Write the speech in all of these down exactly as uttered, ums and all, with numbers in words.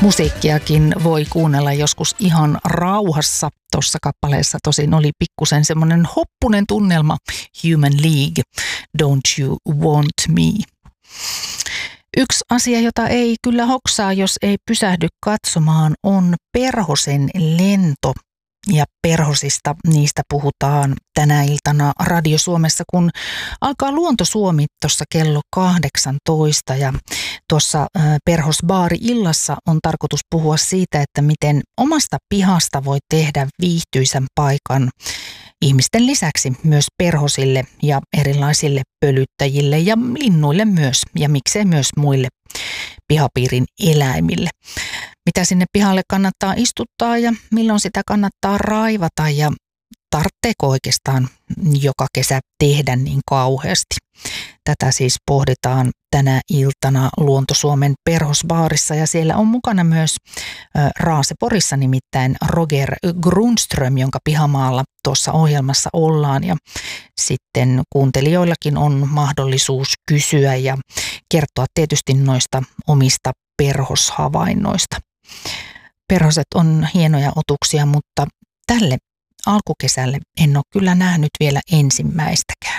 Musiikkiakin voi kuunnella joskus ihan rauhassa. Tuossa kappaleessa tosin oli pikkusen semmoinen hoppunen tunnelma. Human League, Don't You Want Me. Yksi asia, jota ei kyllä hoksaa, jos ei pysähdy katsomaan, on Perhosen lento. Ja perhosista, niistä puhutaan tänä iltana Radio Suomessa, kun alkaa Luonto Suomi tuossa kello kahdeksantoista. Ja tuossa Perhosbaari-illassa on tarkoitus puhua siitä, että miten omasta pihasta voi tehdä viihtyisän paikan ihmisten lisäksi myös perhosille ja erilaisille pölyttäjille ja linnuille myös, ja miksei myös muille pihapiirin eläimille. Mitä sinne pihalle kannattaa istuttaa ja milloin sitä kannattaa raivata ja tarvitseeko oikeastaan joka kesä tehdä niin kauheasti. Tätä siis pohditaan tänä iltana Luonto Suomen Perhosbaarissa ja siellä on mukana myös Raaseporissa nimittäin Roger Grundström, jonka pihamaalla tuossa ohjelmassa ollaan ja sitten kuuntelijoillakin on mahdollisuus kysyä ja kertoa tietysti noista omista perhoshavainnoista. Perhoset on hienoja otuksia, mutta tälle alkukesälle en ole kyllä nähnyt vielä ensimmäistäkään.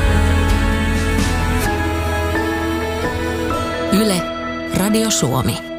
Yle, Radio Suomi.